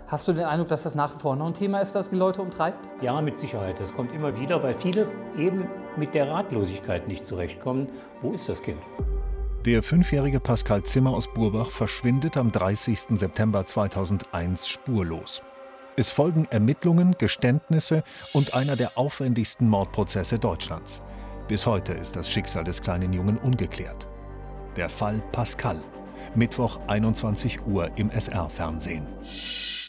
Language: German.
Hast du den Eindruck, dass das nach wie vor noch ein Thema ist, das die Leute umtreibt? Ja, mit Sicherheit. Das kommt immer wieder, weil viele eben mit der Ratlosigkeit nicht zurechtkommen. Wo ist das Kind? Der 5-jährige Pascal Zimmer aus Burbach verschwindet am 30. September 2001 spurlos. Es folgen Ermittlungen, Geständnisse und einer der aufwendigsten Mordprozesse Deutschlands. Bis heute ist das Schicksal des kleinen Jungen ungeklärt. Der Fall Pascal. Mittwoch 21 Uhr im SR-Fernsehen.